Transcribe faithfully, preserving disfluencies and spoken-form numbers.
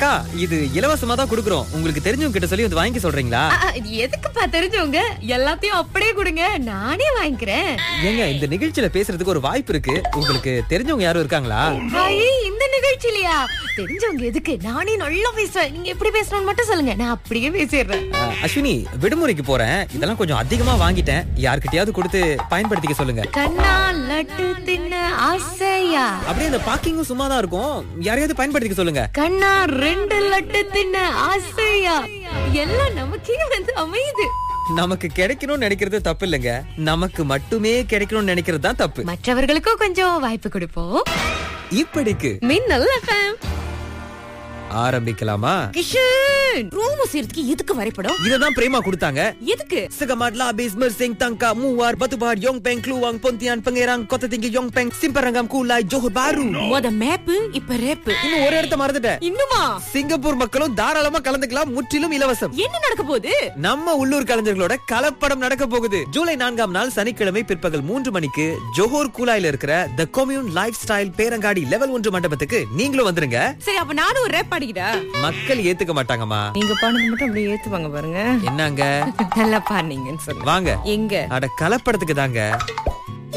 அக்கா, இது இலவசமா தான் குடுக்குறோம். உங்களுக்கு தெரிஞ்சவங்க கிட்ட சொல்லி வந்து வாங்கி சொல்றீங்களா? ஆ, இது எதுக்குப்பா தெரிஞ்சவங்க? எல்லாத்தையும் அப்படியே கொடுங்க, நானே வாங்கிக்கிறேன். ஏங்க, இந்த நிகழ்ச்சியில பேசுறதுக்கு ஒரு வாய்ப்பு இருக்கு. உங்களுக்கு தெரிஞ்சவங்க யாரும் இருக்காங்களா? ஐயே, இந்த நிகழ்ச்சியிலயா? தெரிஞ்சவங்க எதுக்கு? நானே நல்லா பேசுவேன். நீங்க எப்படி பேசணும்னு மட்டும் சொல்லுங்க, நான் அப்படியே பேசிடுறேன். ஆ, அஸ்வினி, விடுமுறைக்கு போறேன். இதெல்லாம் கொஞ்சம் அதிகமா வாங்கிட்டேன். யார்கிட்டயாவது கொடுத்து பயன்படுத்திக்க சொல்லுங்க. கண்ணா லட்டு தின்ன ஆசையா? அப்படியே அந்த பாக்கிங்கும் சும்மா தான் இருக்கும். யாரையாவது பயன்படுத்திக்க சொல்லுங்க. கண்ணா ரெண்டு லட்டு தின்ன ஆசையா? எல்லாம் நமக்கே வந்து அமையுது. நமக்கு கிடைக்கணும்னு நினைக்கிறது தப்பு இல்லைங்க. நமக்கு மட்டுமே கிடைக்கணும்னு நினைக்கிறது தான் தப்பு. மற்றவர்களுக்கும் கொஞ்சம் வாய்ப்பு கொடுப்போம். இப்படிக்கு மின்னல் எஃப்எம் ஆரம்பிக்கலாமா? கிஷன், ரூம் செய்யறதுக்கு எதுக்கு வரைபடம்? இததான் பிரேமா கொடுத்தாங்க. எதுக்கு? Sagamat Labis Mersing Tangka Muar Batubar Yongpeng Kluang Pontian Pangerang Kota Tinggi Yongpeng Simparangam Kulai Johor Bahru. மொத மேப் இப்ப ரேப். இன்னும் ஒரு இடத்த மறந்துட்டேன். இன்னுமா? சிங்கப்பூர் மக்களும் தாராளமா கலந்துக்கலாம். முற்றிலும் இலவசம். என்ன நடக்க போகுது? நம்ம உள்ளூர் கலைஞர்களோட கலப்படம் நடக்க போகுது. ஜூலை நான்காம் நாள் சனிக்கிழமை பிற்பகல் மூன்று மணிக்கு ஜோஹர் கூலாயில இருக்கிற தி கம்யூன் லைஃப் ஸ்டைல் பேரங்காடி லெவல் ஒன்று மண்டபத்துக்கு நீங்களும் வந்துருங்க. சரி, அப்ப நானும் ஒரு ரேப் பாடிக்கிட்டா? மக்கள் ஏத்துக்க மாட்டாங்கம்மா. நீங்க பாடுறது மட்டும் அப்படியே ஏத்துவாங்க பாருங்க. என்னங்க நல்லா பாடுனீங்கன்னு சொல்லுங்க. வாங்க. எங்க? அட கலப்படத்துக்கு தாங்க.